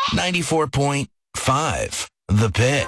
94.5 The Pit.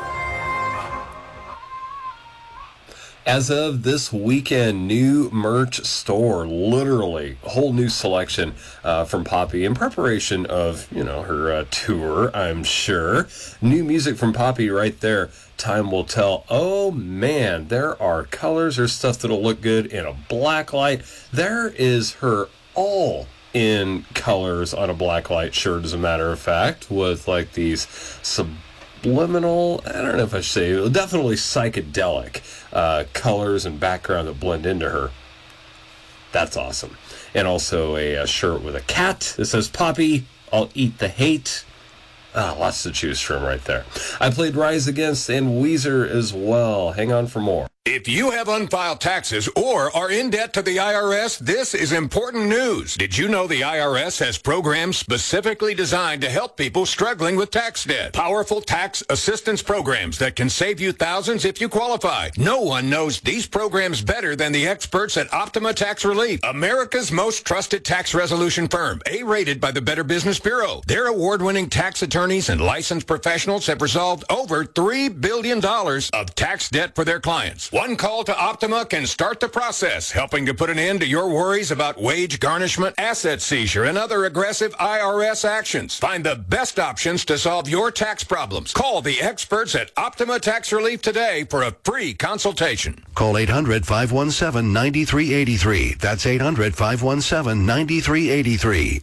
As of this weekend, new merch store, literally a whole new selection from Poppy in preparation of, her tour, I'm sure. New music from Poppy right there. Time will tell. Oh, man, there are colors. There's stuff that'll look good in a black light. There is her all in colors on a black light shirt, as a matter of fact, with like these subliminal, I don't know if I should say, definitely psychedelic colors and background that blend into her. That's awesome. And also a shirt with a cat that says, Poppy, I'll eat the hate. Lots to choose from right there. I played Rise Against and Weezer as well. Hang on for more. If you have unfiled taxes or are in debt to the IRS, this is important news. Did you know the IRS has programs specifically designed to help people struggling with tax debt? Powerful tax assistance programs that can save you thousands if you qualify. No one knows these programs better than the experts at Optima Tax Relief, America's most trusted tax resolution firm, A-rated by the Better Business Bureau. Their award-winning tax attorneys and licensed professionals have resolved over $3 billion of tax debt for their clients. One call to Optima can start the process, helping to put an end to your worries about wage garnishment, asset seizure, and other aggressive IRS actions. Find the best options to solve your tax problems. Call the experts at Optima Tax Relief today for a free consultation. Call 800-517-9383. That's 800-517-9383.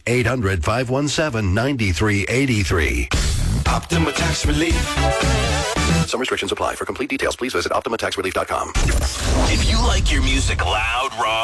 800-517-9383. Optima Tax Relief. Some restrictions apply. For complete details, please visit OptimaTaxRelief.com. If you like your music loud, raw,